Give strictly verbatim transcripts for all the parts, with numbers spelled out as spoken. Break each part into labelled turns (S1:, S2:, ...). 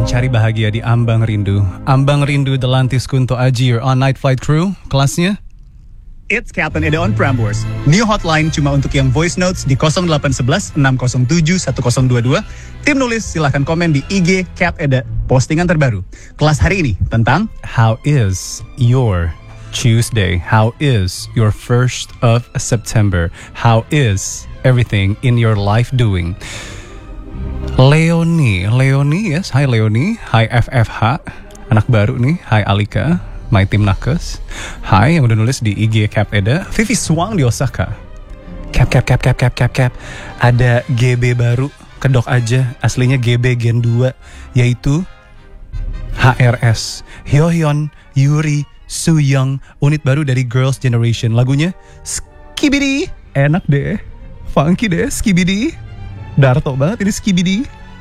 S1: Cari bahagia di Ambang Rindu. Ambang Rindu Delantis Kunto Aji, your on night flight crew. Kelasnya
S2: It's Captain Eda on Prambors. New hotline cuma untuk yang voice notes di nol delapan satu satu enam nol tujuh satu nol dua dua. Tim nulis silahkan komen di I G Cap Eda. Postingan terbaru. Kelas hari ini tentang
S1: How is your Tuesday? How is your first of September? How is everything in your life doing? Leonie, Leonie yes, hi Leonie, hi F F H, anak baru nih, hi Alika. My Team Nakes. Hai yang udah nulis di I G Cap Eda. Vivi Swang di Osaka. Cap cap cap cap cap cap cap. Ada G B baru, kedok aja. Aslinya G B Gen dua, yaitu H R S. Hyohyun, Yuri, Sooyoung, unit baru dari Girls' Generation. Lagunya Skibidi. Enak deh, funky deh Skibidi. Darto banget ini Skibidi.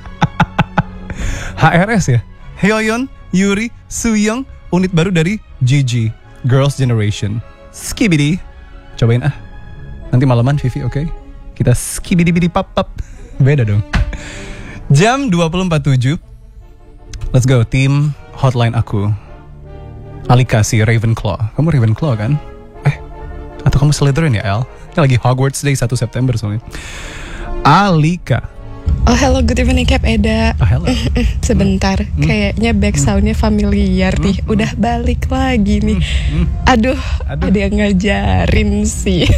S1: H R S ya. Hyohyun, Yuri, Sooyoung, unit baru dari G G, Girls' Generation. Skibidi. Cobain ah. Nanti malaman Vivi, oke? Okay? Kita skibidi-bidi pap-pap. Beda dong. Jam dua puluh empat tujuh. Let's go, tim hotline aku. Alika si Ravenclaw. Kamu Ravenclaw kan? Eh, atau kamu Slytherin ya, El? Ini lagi Hogwarts Day satu September soalnya. Alika.
S3: Oh hello, good evening Cap Eda.
S1: Oh hello.
S3: Sebentar, hmm. kayaknya back soundnya familiar hmm. nih. Udah balik lagi nih. Hmm. Aduh, Aduh, ada yang ngajarin sih.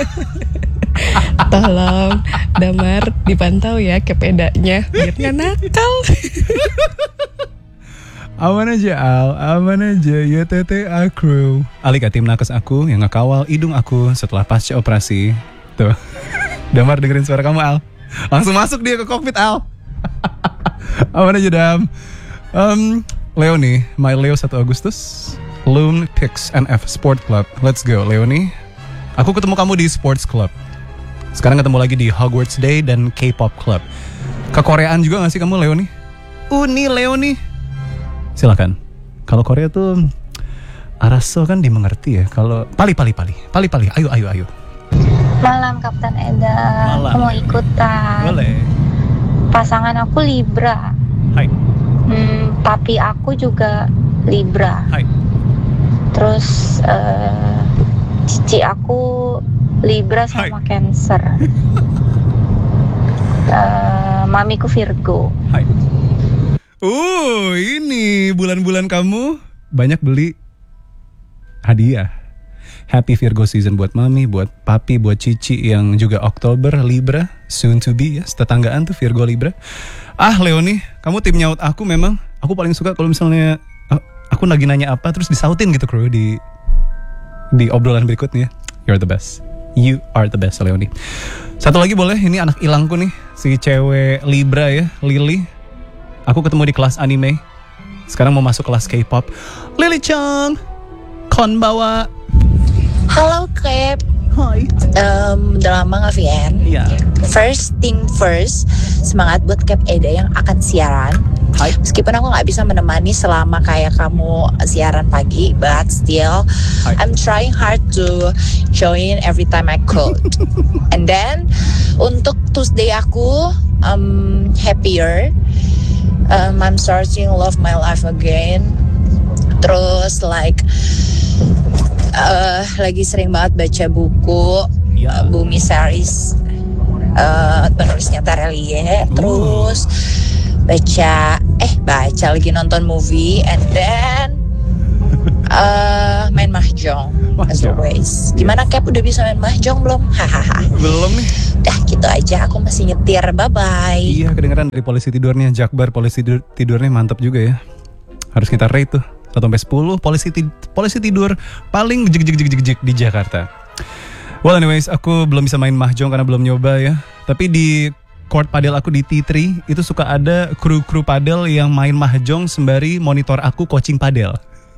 S3: Tolong Damar dipantau ya Cap Edanya biar nggak nakal.
S1: Aman aja Al, aman aja Y T T A crew. Alika tim nakes aku yang ngekawal hidung aku setelah pasca operasi. Tuh, Damar dengerin suara kamu Al. Langsung masuk dia ke kokpit Al. Aman aja Dam. um, Leonie, my Leo satu Agustus, Loon Pix N F Sport Club. Let's go Leonie. Aku ketemu kamu di Sports Club. Sekarang ketemu lagi di Hogwarts Day dan K-pop Club. Kekoreaan juga gak sih kamu Leonie? Uni Leonie. Silakan. Kalau Korea tuh Araso kan dimengerti ya. Kalau pali pali pali pali pali. Ayo ayo ayo.
S4: Malam Kapten Eda,
S1: Malam.
S4: aku mau ikutan.
S1: Boleh.
S4: Pasangan aku Libra.
S1: Hai.
S4: Hmm, papi aku juga Libra.
S1: Hai.
S4: Terus uh, cici aku Libra sama
S1: Hai.
S4: Cancer. uh, mamiku Virgo.
S1: Hai. Uh, ini bulan-bulan kamu banyak beli hadiah. Happy Virgo season buat mami, buat papi, buat cici yang juga Oktober Libra, soon to be ya, tetanggaan tuh Virgo Libra. Ah Leonie, kamu tim nyaut aku memang. Aku paling suka kalau misalnya uh, aku lagi nanya apa terus disautin gitu crew di di obrolan berikutnya. You're the best. You are the best Leonie. Satu lagi boleh, ini anak ilangku nih, si cewek Libra ya, Lily. Aku ketemu di kelas anime. Sekarang mau masuk kelas K-pop. Lily Chang, konbawa.
S5: Halo Cap.
S1: Hai.
S5: Um, udah lama gak V N?
S1: Iya.
S5: First thing first, semangat buat Cap Eda yang akan siaran.
S1: Hai.
S5: Meskipun aku gak bisa menemani selama kayak kamu siaran pagi, but still
S1: Hai.
S5: I'm trying hard to join every time I could. And then untuk Tuesday aku um, happier. um, I'm starting love my life again. Terus like Uh, lagi sering banget baca buku
S1: ya.
S5: uh, Bumi series, uh, penulisnya Terelie. Terus baca eh baca lagi nonton movie and then uh, main mahjong as always. Gimana Cap, udah bisa main mahjong belum? Hahaha.
S1: Belum nih.
S5: Dah gitu aja, aku masih nyetir. Bye bye.
S1: Iya, kedengeran dari polisi tidurnya Jakbar, polisi tidur, tidurnya mantap juga ya. Harus kita rate tuh satu sampai sepuluh polisi tid- polisi tidur paling jek jek jek jek jek di Jakarta. Well anyways, aku belum bisa main mahjong karena belum nyoba ya. Tapi di court padel aku di T tiga itu suka ada kru-kru padel yang main mahjong sembari monitor aku coaching padel.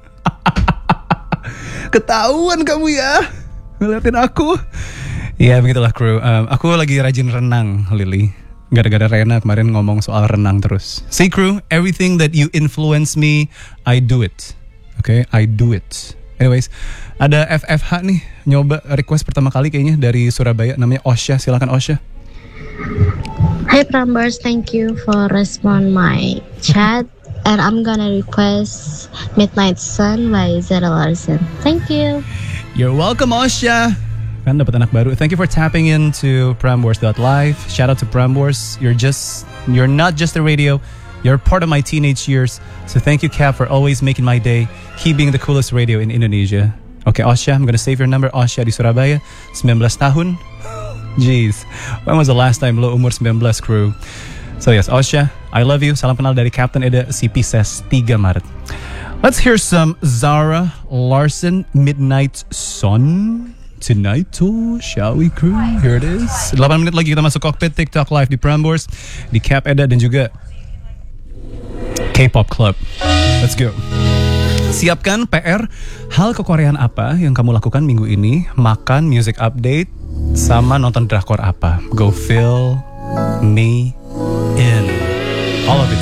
S1: Ketahuan kamu ya ngeliatin aku. Ya begitulah kru. Um, aku lagi rajin renang Lily. Gara-gara Rena kemarin ngomong soal renang terus. See crew, everything that you influence me, I do it. Okay, I do it. Anyways, ada F F H nih, nyoba request pertama kali kayaknya dari Surabaya, namanya Osha. Silakan Osha.
S6: Hi Prambors, thank you for respond my chat. And I'm gonna request Midnight Sun by Zara Larsson. Thank you.
S1: You're welcome, Osha. Kan dapat anak baru. Thank you for tapping into Prambors dot live. Shout out to Prambors. You're just, you're not just a radio. You're part of my teenage years. So thank you, Cap, for always making my day. Keep being the coolest radio in Indonesia. Okay, Osha, I'm gonna save your number. Osha di Surabaya, nineteen tahun. Jeez, when was the last time lo umur nineteen crew? So yes, Osha, I love you. Salam kenal dari Captain Eda, C P S E S tiga Maret. Let's hear some Zara Larsson, Midnight Sun. Tonight, oh, shall we crew? Here it is. delapan menit lagi kita masuk cockpit TikTok live di Prambors, di Cap Eda dan juga K-pop Club. Let's go. Siapkan P R. Hal kekoreaan apa yang kamu lakukan minggu ini? Makan, music update, sama nonton drakor apa? Go fill me in. All of it.